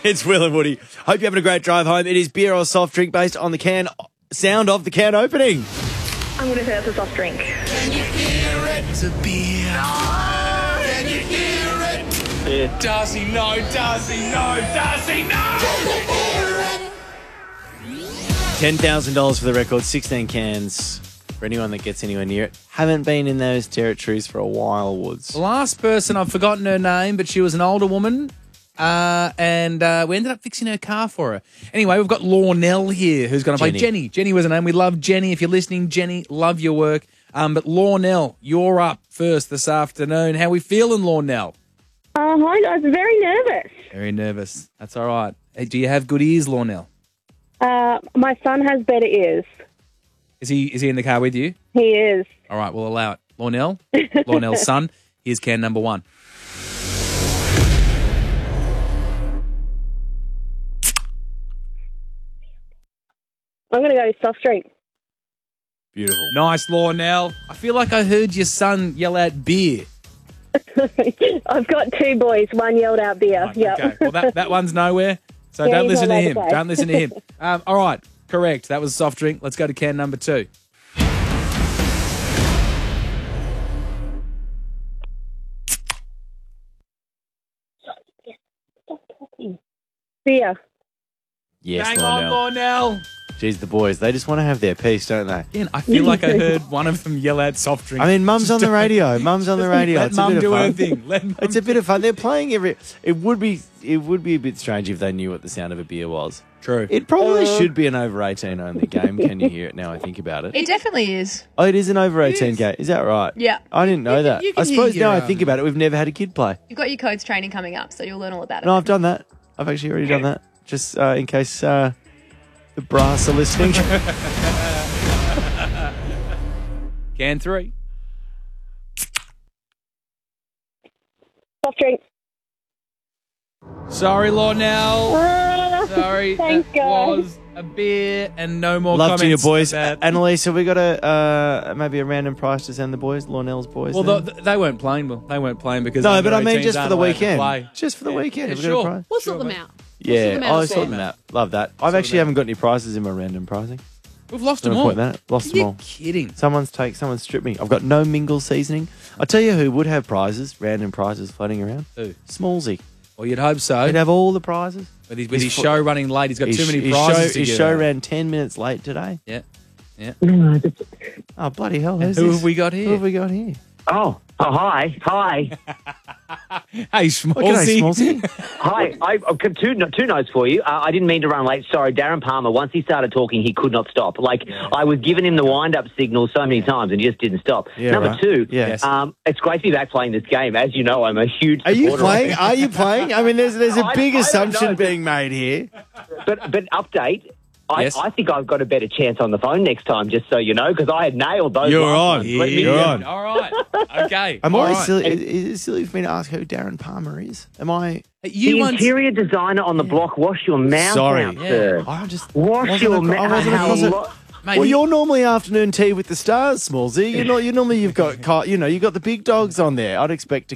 It's Will and Woody. Hope you're having a great drive home. It is beer or soft drink based on the can sound of the can opening. I'm going to say it's a soft drink. Can you hear it? It's a beer. Can you hear it? Yeah. Darcy, no. Darcy, no. Darcy, no. Can you hear it? $10,000 for the record, 16 cans for anyone that gets anywhere near it. Haven't been in those territories for a while, Woods. The last person, I've forgotten her name, but she was an older woman, and we ended up fixing her car for her. Anyway, we've got Lornell here, who's going to play Jenny. Jenny was her name. We love Jenny. If you're listening, Jenny, love your work. But Lornell, you're up first this afternoon. How we feeling, Lornell? Hi, guys. Very nervous. Very nervous. That's all right. Hey, do you have good ears, Lornell? My son has better ears. Is he in the car with you? He is. All right, we'll allow it. Lornell's son, here's can number 1. I'm going to go soft drink. Beautiful. Nice, Lornell. I feel like I heard your son yell out beer. I've got 2 boys. One yelled out beer. Right, Yep. Okay, well, that one's nowhere, so Yeah, don't he's listen to not him. allowed to say. Don't listen to him. All right, correct. That was a soft drink. Let's go to can number 2. Beer. Yes, Hang Lornell. on, Lornell. Jeez, the boys, they just want to have their piece, don't they? Again, I feel like I heard one of them yell out soft drink. I mean, Mum's on the radio. Mum's on the radio. Let It's a Mum bit do of her fun. thing. Let Mum It's a bit of fun. They're playing every... It would be a bit strange if they knew what the sound of a beer was. True. It probably should be an over 18 only game. Can you hear it now I think about it? It definitely is. Oh, it is an over 18 game. Is that right? Yeah. I didn't know that. you can I suppose hear now I your, think about it, we've never had a kid play. You've got your codes training coming up, so you'll learn all about it. No, I've done that. I've actually already done that. Just in case the brass are listening. Can 3. Soft drink. Sorry, Lornell. Sorry. Thanks, that guys. was a beer and no more Love to you, comments. boys. about- Annalise, have we got maybe a random prize to send the boys? Lornell's boys? Well, then? they weren't playing. Well, they weren't playing because No, but I mean under-18s just for aren't the allowed to weekend. play. Just for the weekend. Yeah, Have we got a sure. prize? We'll sort them out. Yeah, them out I as sort well. them out. Love that. I've actually haven't got any prizes in my random prizing. We've lost Don't them all. point that. Lost Are them you all. kidding? Someone's stripped me. I've got no mingle seasoning. I'll tell you who would have prizes, random prizes floating around. Who? Smallsy. Well, you'd hope so. He'd have all the prizes. With his show running late, he's got too many His prizes to His give show out. ran 10 minutes late today. Yeah. Yeah. Oh, bloody hell. Who's Who this? have we got Who here? have we got here? Oh, hi. Hey, Schmaltzy. G'day, Smallsy. Hi. I've got two notes for you. I didn't mean to run late. Sorry, Darren Palmer, once he started talking, he could not stop. I was giving him the wind-up signal so many times and he just didn't stop. Yeah, Number right. 2, Yes. it's great to be back playing this game. As you know, I'm a huge Are you supporter playing? Are you playing? I mean, there's a big I don't assumption know. being made here. But Yes. update, I think I've got a better chance on the phone next time, just so you know, because I had nailed those You're last on. ones. Let me You're know. on. All right. Okay. Am All I right. silly? Is it silly for me to ask who Darren Palmer is? Am I? You The once... interior designer on the block, wash your mouth Sorry. out, sir. I just Wash wasn't your a- I mouth. wasn't a closet- Mate, Well, you're normally afternoon tea with the stars, Smallsy. You've got, you've got the big dogs on there. I'd expect to